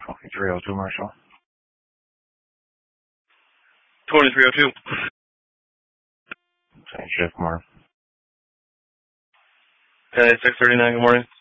2302, Marshall. 2302. Same shift, more. 639, good morning.